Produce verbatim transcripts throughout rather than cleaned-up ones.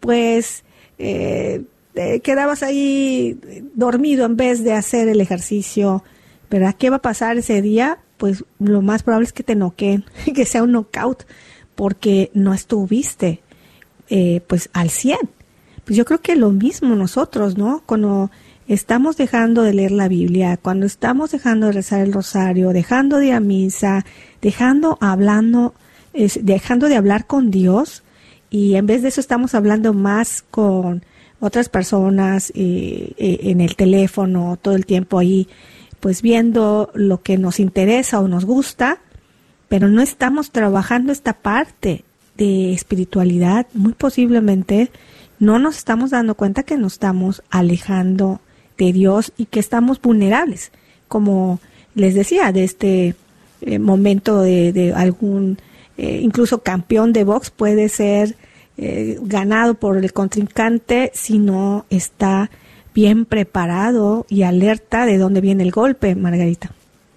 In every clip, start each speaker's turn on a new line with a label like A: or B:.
A: pues eh, eh, quedabas ahí dormido en vez de hacer el ejercicio, ¿verdad? ¿Qué va a pasar ese día? Pues lo más probable es que te noqueen, que sea un knockout, porque no estuviste eh, pues al cien. Pues yo creo que lo mismo nosotros, ¿no? Cuando estamos dejando de leer la Biblia, cuando estamos dejando de rezar el rosario, dejando de ir a misa, dejando hablando, es, dejando de hablar con Dios, y en vez de eso estamos hablando más con otras personas eh, eh, en el teléfono todo el tiempo ahí, pues viendo lo que nos interesa o nos gusta, pero no estamos trabajando esta parte de espiritualidad. Muy posiblemente no nos estamos dando cuenta que nos estamos alejando de Dios y que estamos vulnerables, como les decía, de este eh, momento de, de algún, eh, incluso campeón de box puede ser eh, ganado por el contrincante si no está bien preparado y alerta de dónde viene el golpe, Margarita.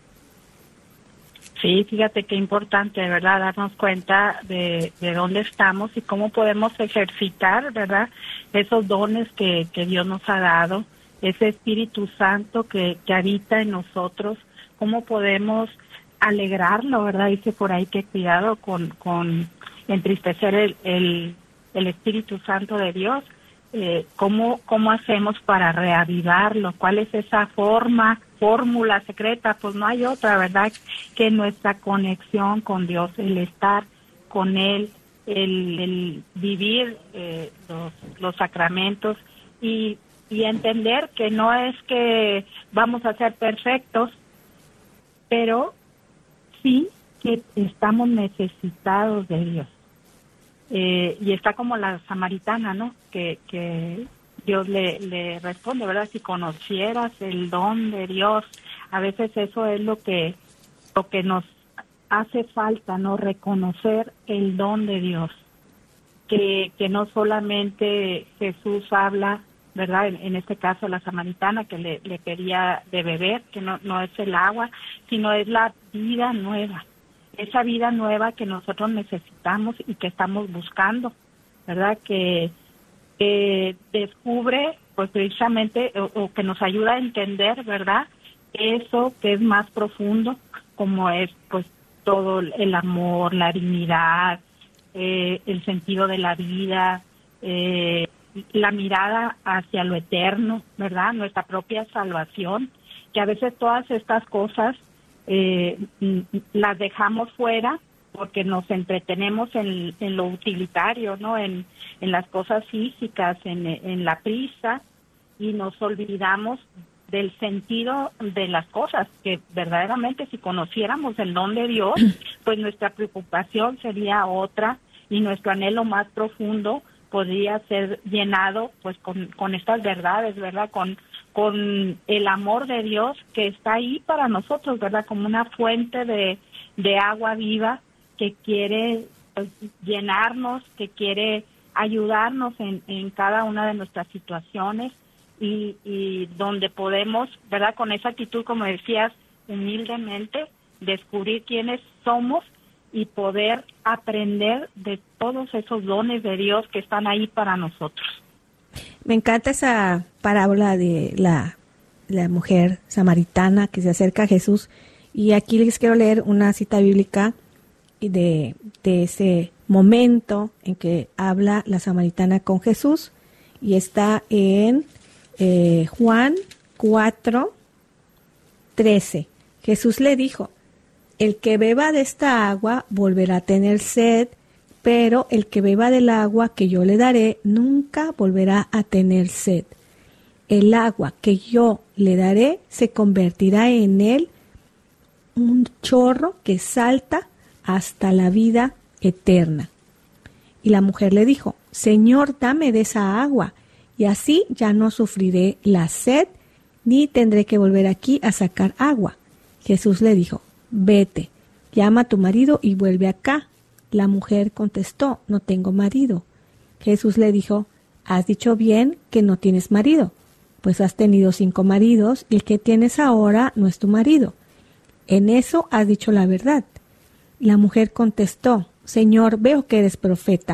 B: Sí, fíjate qué importante, ¿verdad? Darnos cuenta de, de dónde estamos y cómo podemos ejercitar, ¿verdad? Esos dones que, que Dios nos ha dado, ese Espíritu Santo que, que habita en nosotros, cómo podemos alegrarlo, ¿verdad? Dice por ahí que cuidado con, con entristecer el, el, el Espíritu Santo de Dios. Eh, ¿cómo, ¿Cómo hacemos para reavivarlo? ¿Cuál es esa forma, fórmula secreta? Pues no hay otra, ¿verdad? Que nuestra conexión con Dios, el estar con Él, el, el vivir eh, los, los sacramentos y, y entender que no es que vamos a ser perfectos, pero sí que estamos necesitados de Dios. Eh, y está como la samaritana, ¿no? Que, que Dios le, le responde, ¿verdad? Si conocieras el don de Dios, a veces eso es lo que, lo que nos hace falta, ¿no? Reconocer el don de Dios. Que, que no solamente Jesús habla, ¿verdad? En, en este caso la samaritana que le, le pedía de beber, que no, no es el agua, sino es la vida nueva. Esa vida nueva que nosotros necesitamos y que estamos buscando, ¿verdad? Que, que descubre, pues precisamente, o, o que nos ayuda a entender, ¿verdad? Eso que es más profundo, como es, pues, todo el amor, la dignidad, eh, el sentido de la vida, eh, la mirada hacia lo eterno, ¿verdad? Nuestra propia salvación, que a veces todas estas cosas Eh, las dejamos fuera porque nos entretenemos en, en lo utilitario, ¿no? En, en las cosas físicas, en, en la prisa, y nos olvidamos del sentido de las cosas, que verdaderamente si conociéramos el don de Dios, pues nuestra preocupación sería otra y nuestro anhelo más profundo podría ser llenado pues con, con estas verdades, ¿verdad? Con con el amor de Dios que está ahí para nosotros, ¿verdad? Como una fuente de, de agua viva que quiere pues, llenarnos, que quiere ayudarnos en, en cada una de nuestras situaciones y, y donde podemos, ¿verdad? Con esa actitud, como decías, humildemente, descubrir quiénes somos y poder aprender de todos esos dones de Dios que están ahí para nosotros.
A: Me encanta esa parábola de la, la mujer samaritana que se acerca a Jesús, y aquí les quiero leer una cita bíblica de, de ese momento en que habla la samaritana con Jesús, y está en eh, Juan cuatro, trece. Jesús le dijo: el que beba de esta agua volverá a tener sed, pero el que beba del agua que yo le daré nunca volverá a tener sed. El agua que yo le daré se convertirá en él un chorro que salta hasta la vida eterna. Y la mujer le dijo: Señor, dame de esa agua, y así ya no sufriré la sed, ni tendré que volver aquí a sacar agua. Jesús le dijo: vete, llama a tu marido y vuelve acá. La mujer contestó: no tengo marido. Jesús le dijo: has dicho bien que no tienes marido, pues has tenido cinco maridos y el que tienes ahora no es tu marido. En eso has dicho la verdad. La mujer contestó: Señor, veo que eres profeta.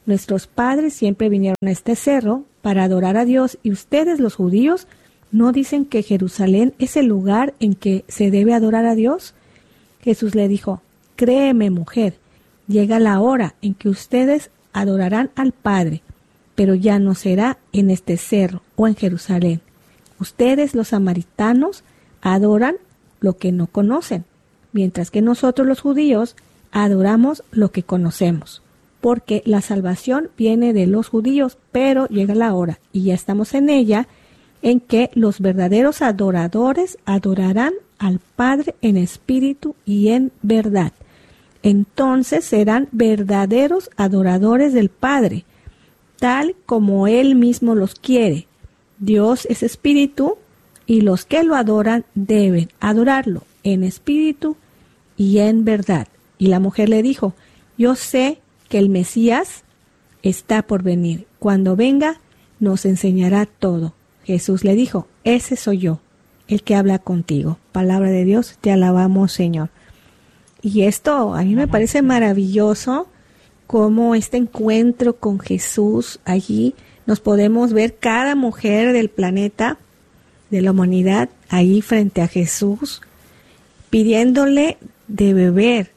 A: Nuestros padres siempre vinieron a este cerro para adorar a Dios y ustedes, los judíos, ¿no dicen que Jerusalén es el lugar en que se debe adorar a Dios? Jesús le dijo, créeme, mujer, llega la hora en que ustedes adorarán al Padre, pero ya no será en este cerro o en Jerusalén. Ustedes, los samaritanos, adoran lo que no conocen, mientras que nosotros, los judíos, adoramos lo que conocemos. Porque la salvación viene de los judíos, pero llega la hora, y ya estamos en ella, en que los verdaderos adoradores adorarán al Padre en espíritu y en verdad. Entonces serán verdaderos adoradores del Padre, tal como Él mismo los quiere. Dios es espíritu, y los que lo adoran deben adorarlo en espíritu y en verdad. Y la mujer le dijo, yo sé que el Mesías está por venir. Cuando venga, nos enseñará todo. Jesús le dijo, ese soy yo, el que habla contigo. Palabra de Dios, te alabamos, Señor. Y esto a mí me parece maravilloso, cómo este encuentro con Jesús allí, nos podemos ver cada mujer del planeta, de la humanidad, ahí frente a Jesús, pidiéndole de beber.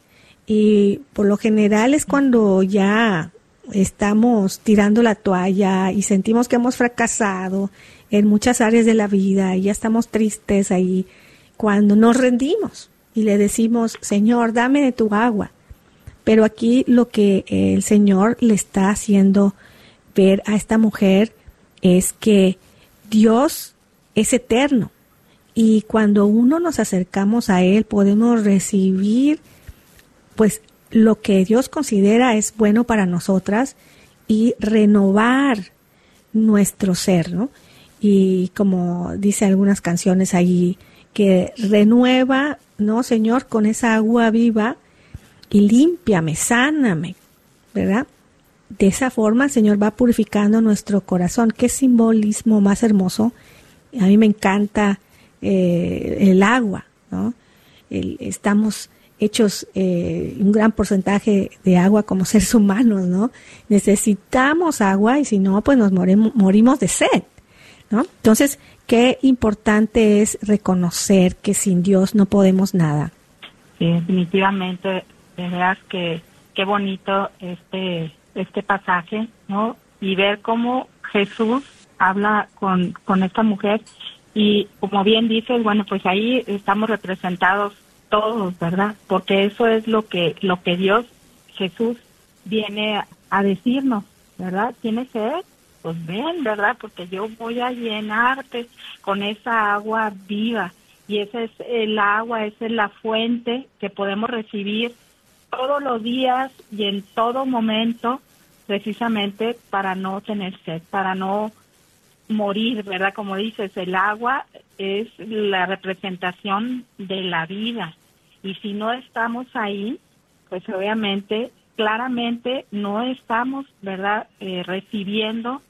A: Y por lo general es cuando ya estamos tirando la toalla y sentimos que hemos fracasado en muchas áreas de la vida y ya estamos tristes ahí, cuando nos rendimos y le decimos, Señor, dame de tu agua. Pero aquí lo que el Señor le está haciendo ver a esta mujer es que Dios es eterno y cuando uno nos acercamos a Él podemos recibir pues lo que Dios considera es bueno para nosotras y renovar nuestro ser, ¿no? Y como dice algunas canciones ahí, que renueva, ¿no, Señor? Con esa agua viva y límpiame, sáname, ¿verdad? De esa forma el Señor va purificando nuestro corazón. Qué simbolismo más hermoso. A mí me encanta eh, el agua, ¿no? El, estamos hechos eh, un gran porcentaje de agua como seres humanos, ¿no? Necesitamos agua y si no, pues nos morimos, morimos de sed, ¿no? Entonces, qué importante es reconocer que sin Dios no podemos nada.
B: Sí, definitivamente, de verdad que qué bonito este este pasaje, ¿no? Y ver cómo Jesús habla con, con esta mujer y como bien dices, bueno, pues ahí estamos representados todos, ¿verdad? Porque eso es lo que lo que Dios, Jesús, viene a decirnos, ¿verdad? ¿Tienes sed? Pues ven, ¿verdad? Porque yo voy a llenarte con esa agua viva. Y esa es el agua, esa es la fuente que podemos recibir todos los días y en todo momento, precisamente para no tener sed, para no morir, ¿verdad? Como dices, el agua es la representación de la vida. Y si no estamos ahí, pues obviamente, claramente no estamos, ¿verdad?, eh, recibiendo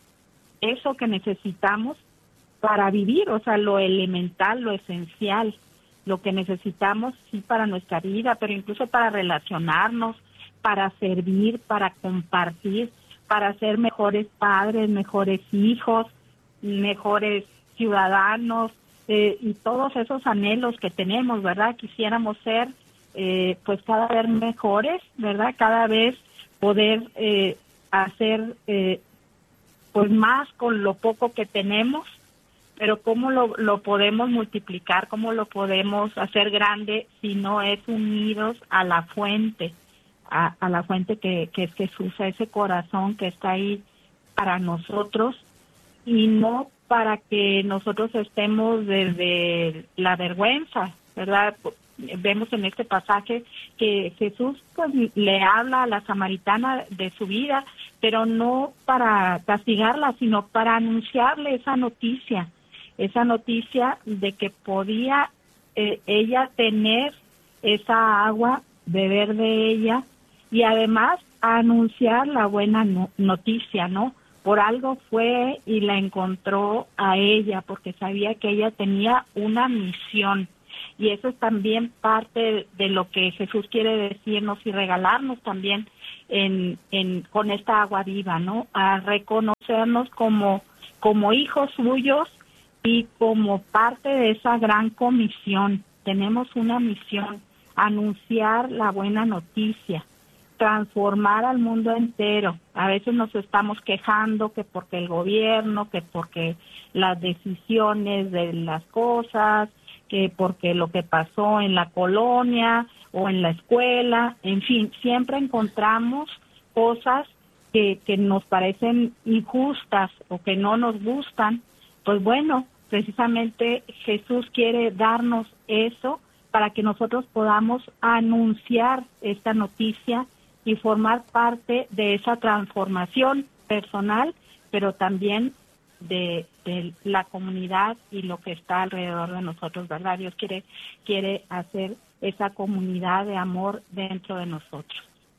B: eso que necesitamos para vivir, o sea, lo elemental, lo esencial, lo que necesitamos, sí, para nuestra vida, pero incluso para relacionarnos, para servir, para compartir, para ser mejores padres, mejores hijos, mejores ciudadanos, eh, y todos esos anhelos que tenemos, ¿verdad? Quisiéramos ser, eh, pues, cada vez mejores, ¿verdad? Cada vez poder eh, hacer, eh, pues, más con lo poco que tenemos, pero ¿cómo lo, lo podemos multiplicar? ¿Cómo lo podemos hacer grande si no es unidos a la fuente, a, a la fuente que, que es Jesús, a ese corazón que está ahí para nosotros y no para que nosotros estemos desde la vergüenza, ¿verdad? Vemos en este pasaje que Jesús pues le habla a la samaritana de su vida, pero no para castigarla, sino para anunciarle esa noticia, esa noticia de que podía eh, ella tener esa agua, beber de ella y además anunciar la buena no- noticia, ¿no? Por algo fue y la encontró a ella, porque sabía que ella tenía una misión. Y eso es también parte de lo que Jesús quiere decirnos y regalarnos también en, en con esta agua viva, ¿no? A reconocernos como, como hijos suyos y como parte de esa gran comisión. Tenemos una misión, anunciar la buena noticia, transformar al mundo entero. A veces nos estamos quejando que porque el gobierno, que porque las decisiones de las cosas, que porque lo que pasó en la colonia o en la escuela, en fin, siempre encontramos cosas que, que nos parecen injustas o que no nos gustan. Pues bueno, precisamente Jesús quiere darnos eso para que nosotros podamos anunciar esta noticia y formar parte de esa transformación personal, pero también de, de la comunidad y lo que está alrededor de nosotros, ¿verdad? Dios quiere, quiere hacer esa comunidad de amor dentro de nosotros.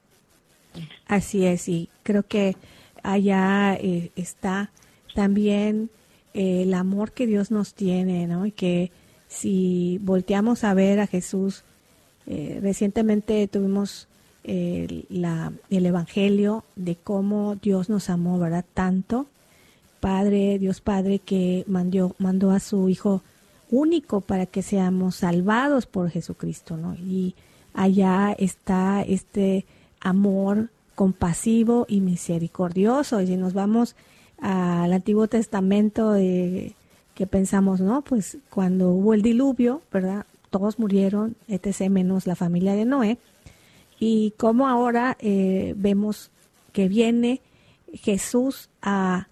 A: Así es, y creo que allá eh, está también eh, el amor que Dios nos tiene, ¿no? Y que si volteamos a ver a Jesús, eh, recientemente tuvimos eh, la, el Evangelio de cómo Dios nos amó, ¿verdad? Tanto, Padre, Dios Padre, que mandó, mandó a su Hijo único para que seamos salvados por Jesucristo, ¿no? Y allá está este amor compasivo y misericordioso. Y si nos vamos al Antiguo Testamento, eh, que pensamos, ¿no? Pues cuando hubo el diluvio, ¿verdad? Todos murieron, etcétera, menos la familia de Noé. Y como ahora eh, vemos que viene Jesús a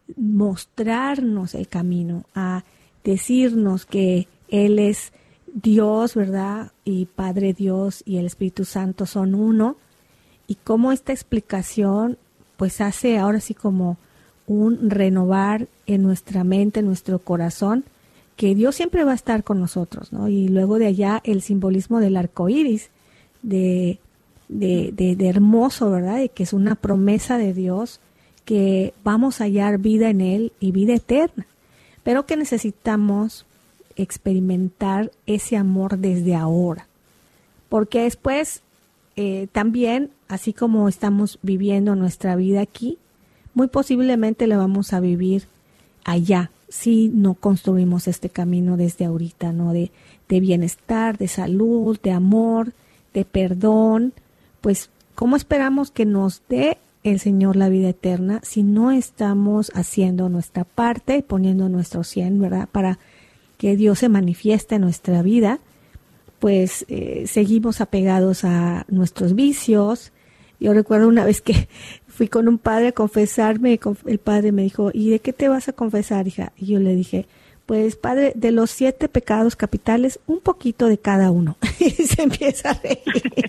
A: mostrarnos el camino, a decirnos que Él es Dios, ¿verdad? Y Padre Dios y el Espíritu Santo son uno. Y cómo esta explicación pues hace ahora sí como un renovar en nuestra mente, en nuestro corazón, que Dios siempre va a estar con nosotros, ¿no? Y luego de allá el simbolismo del arco iris, de, de, de, de hermoso, ¿verdad? De que es una promesa de Dios, que vamos a hallar vida en Él y vida eterna, pero que necesitamos experimentar ese amor desde ahora, porque después eh, también, así como estamos viviendo nuestra vida aquí, muy posiblemente la vamos a vivir allá, si no construimos este camino desde ahorita, ¿no? De, de bienestar, de salud, de amor, de perdón. Pues, ¿cómo esperamos que nos dé el Señor la vida eterna si no estamos haciendo nuestra parte, poniendo nuestro cien, ¿verdad? Para que Dios se manifieste en nuestra vida, pues eh, seguimos apegados a nuestros vicios. Yo recuerdo una vez que fui con un padre a confesarme, el padre me dijo, ¿y de qué te vas a confesar, hija? Y yo le dije, pues padre, de los siete pecados capitales, un poquito de cada uno. Y se empieza a reír.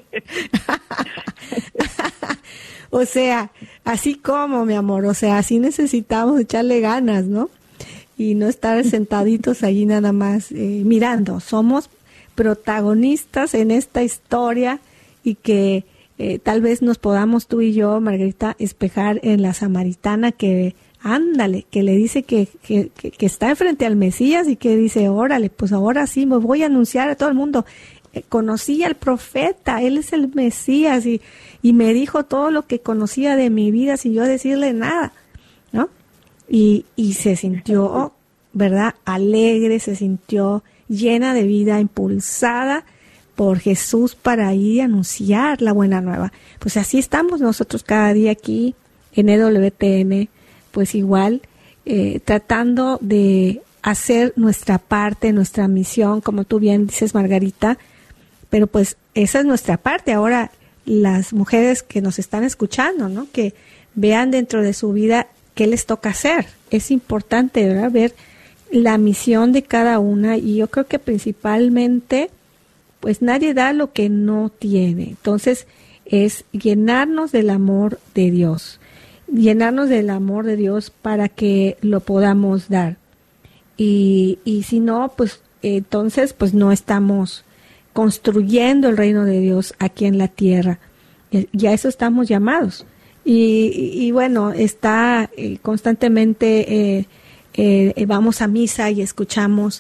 A: O sea, así como, mi amor, o sea, así necesitamos echarle ganas, ¿no? Y no estar sentaditos allí nada más eh, mirando. Somos protagonistas en esta historia y que Eh, tal vez nos podamos tú y yo, Margarita, espejar en la samaritana que, ándale, que le dice que, que, que, que está enfrente al Mesías y que dice, órale, pues ahora sí me voy a anunciar a todo el mundo. Eh, conocí al profeta, él es el Mesías y, y me dijo todo lo que conocía de mi vida sin yo decirle nada, ¿no? Y, y se sintió, ¿verdad? Alegre, se sintió llena de vida, impulsada por Jesús para ir a anunciar la buena nueva. Pues así estamos nosotros cada día aquí en E W T N, pues igual eh, tratando de hacer nuestra parte, nuestra misión, como tú bien dices, Margarita, pero pues esa es nuestra parte. Ahora las mujeres que nos están escuchando, ¿no? Que vean dentro de su vida qué les toca hacer. Es importante, ¿verdad? Ver la misión de cada una, y yo creo que principalmente pues nadie da lo que no tiene. Entonces es llenarnos del amor de Dios, llenarnos del amor de Dios para que lo podamos dar. Y, y si no, pues entonces pues no estamos construyendo el reino de Dios aquí en la tierra. Y a eso estamos llamados. Y, y, y bueno, está eh, constantemente, eh, eh, vamos a misa y escuchamos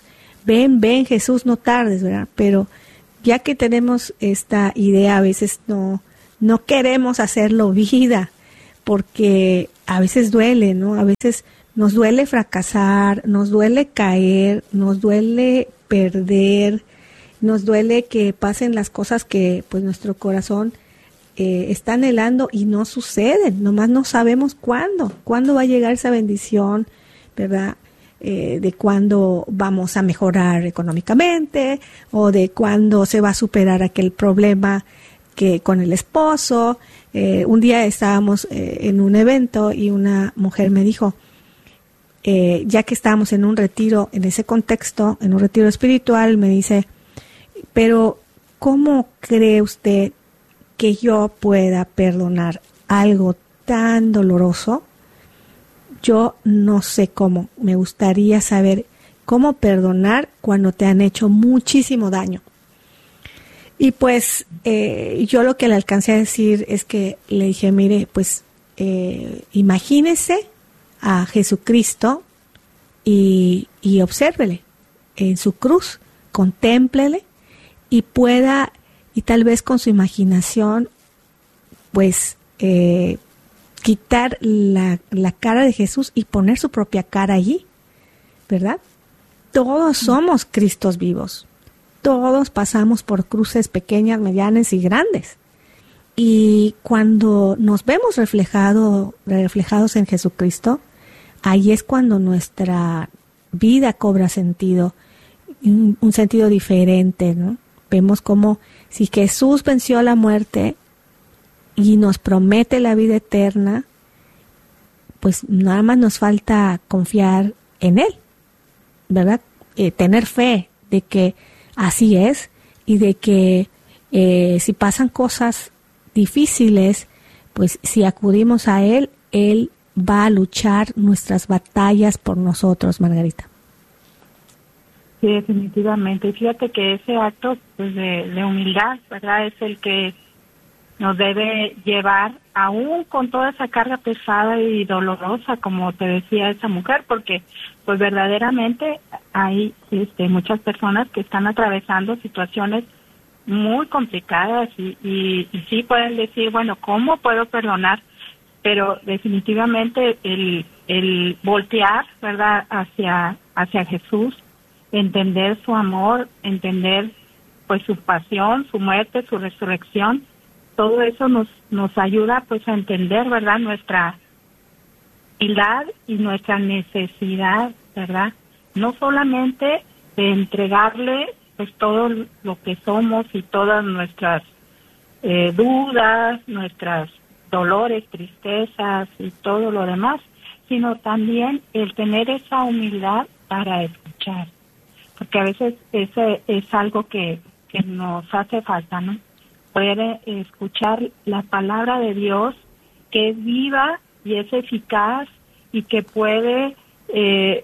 A: ven, ven Jesús, no tardes, ¿verdad? Pero ya que tenemos esta idea, a veces no, no queremos hacerlo vida, porque a veces duele, ¿no? A veces nos duele fracasar, nos duele caer, nos duele perder, nos duele que pasen las cosas que pues nuestro corazón eh, está anhelando y no suceden, nomás no sabemos cuándo, cuándo va a llegar esa bendición, ¿verdad? Eh, de cuándo vamos a mejorar económicamente o de cuándo se va a superar aquel problema que con el esposo. Eh, un día estábamos eh, en un evento y una mujer me dijo, eh, ya que estábamos en un retiro, en ese contexto, en un retiro espiritual, me dice, pero ¿cómo cree usted que yo pueda perdonar algo tan doloroso? Yo no sé cómo. Me gustaría saber cómo perdonar cuando te han hecho muchísimo daño. Y pues eh, yo lo que le alcancé a decir es que le dije, mire, pues eh, imagínese a Jesucristo y, y obsérvele en su cruz, contémplele y pueda, y tal vez con su imaginación, pues eh, quitar la, la cara de Jesús y poner su propia cara allí, ¿verdad? Todos somos Cristos vivos. Todos pasamos por cruces pequeñas, medianas y grandes. Y cuando nos vemos reflejado, reflejados en Jesucristo, ahí es cuando nuestra vida cobra sentido, un, un sentido diferente, ¿no? Vemos como si Jesús venció la muerte y nos promete la vida eterna, pues nada más nos falta confiar en Él, ¿verdad? Eh, tener fe de que así es y de que eh, si pasan cosas difíciles, pues si acudimos a Él, Él va a luchar nuestras batallas por nosotros, Margarita.
B: Sí, definitivamente. Y fíjate que ese acto pues, de, de humildad, ¿verdad? Es el que nos debe llevar, aún con toda esa carga pesada y dolorosa, como te decía esa mujer, porque pues verdaderamente hay este, muchas personas que están atravesando situaciones muy complicadas y, y, y sí pueden decir, bueno, ¿cómo puedo perdonar? Pero definitivamente el, el voltear, ¿verdad?, hacia, hacia Jesús, entender su amor, entender pues su pasión, su muerte, su resurrección, todo eso nos nos ayuda pues a entender, ¿verdad?, nuestra humildad y nuestra necesidad, ¿verdad? No solamente de entregarle pues todo lo que somos y todas nuestras eh, dudas, nuestras dolores, tristezas y todo lo demás, sino también el tener esa humildad para escuchar, porque a veces ese es algo que, que nos hace falta, ¿no? Poder escuchar la palabra de Dios, que es viva y es eficaz y que puede eh,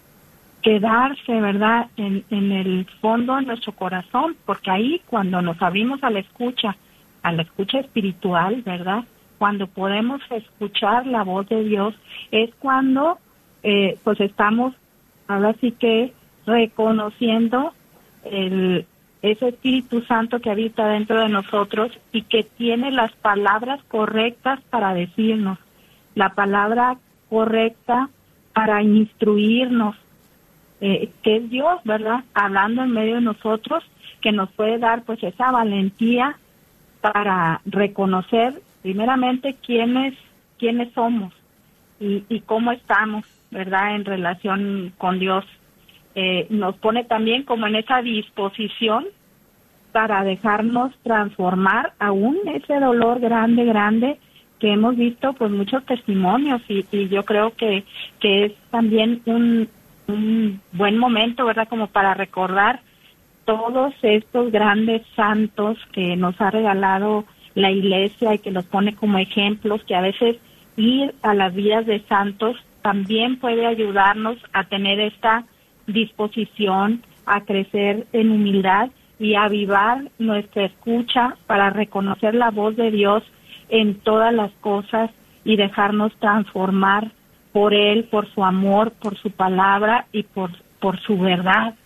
B: quedarse, ¿verdad?, en, en el fondo de nuestro corazón, porque ahí cuando nos abrimos a la escucha, a la escucha espiritual, ¿verdad?, cuando podemos escuchar la voz de Dios, es cuando eh, pues estamos, ahora sí que reconociendo el ese Espíritu Santo que habita dentro de nosotros y que tiene las palabras correctas para decirnos, la palabra correcta para instruirnos, eh, que es Dios, ¿verdad?, hablando en medio de nosotros, que nos puede dar pues esa valentía para reconocer primeramente quiénes, quiénes somos y, y cómo estamos, ¿verdad?, en relación con Dios. Eh, nos pone también como en esa disposición para dejarnos transformar aún ese dolor grande, grande que hemos visto pues muchos testimonios y, y yo creo que, que es también un, un buen momento, ¿verdad?, como para recordar todos estos grandes santos que nos ha regalado la Iglesia y que los pone como ejemplos, que a veces ir a las vidas de santos también puede ayudarnos a tener esta disposición a crecer en humildad y a avivar nuestra escucha para reconocer la voz de Dios en todas las cosas y dejarnos transformar por Él, por su amor, por su palabra y por, por su verdad.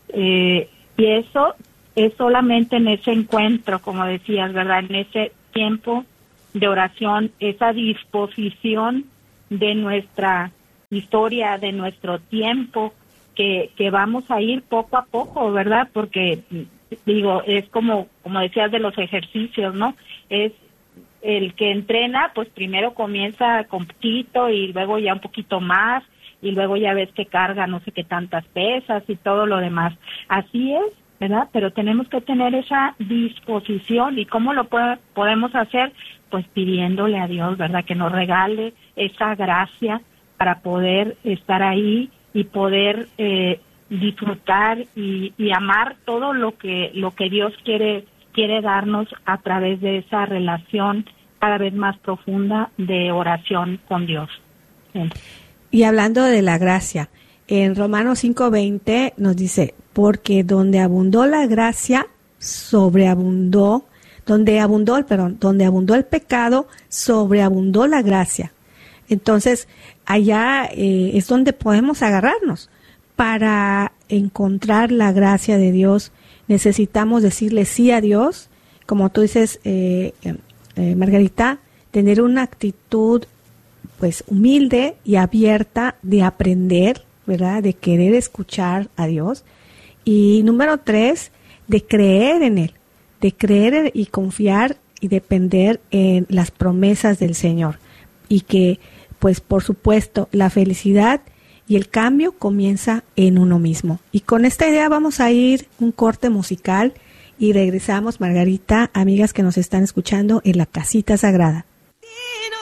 B: Eh, y eso es solamente en ese encuentro, como decías, ¿verdad? En ese tiempo de oración, esa disposición de nuestra historia, de nuestro tiempo, que, que vamos a ir poco a poco, ¿verdad? Porque, digo, es como, como decías de los ejercicios, ¿no? Es el que entrena, pues primero comienza con poquito y luego ya un poquito más, y luego ya ves que carga no sé qué tantas pesas y todo lo demás. Así es, ¿verdad? Pero tenemos que tener esa disposición. ¿Y cómo lo puede, podemos hacer? Pues pidiéndole a Dios, ¿verdad? Que nos regale esa gracia para poder estar ahí y poder eh, disfrutar y, y amar todo lo que lo que Dios quiere quiere darnos a través de esa relación cada vez más profunda de oración con Dios. Sí.
A: Y hablando de la gracia, en Romanos cinco veinte nos dice, porque donde abundó la gracia, sobreabundó, donde abundó, perdón, donde abundó el pecado, sobreabundó la gracia. Entonces, allá eh, es donde podemos agarrarnos. Para encontrar la gracia de Dios, necesitamos decirle sí a Dios, como tú dices, eh, eh, Margarita, tener una actitud pues humilde y abierta de aprender, ¿verdad? De querer escuchar a Dios. Y número tres, de creer en Él, de creer y confiar y depender en las promesas del Señor. Y que, pues por supuesto, la felicidad y el cambio comienza en uno mismo. Y con esta idea vamos a ir un corte musical y regresamos, Margarita, amigas que nos están escuchando en la Casita Sagrada.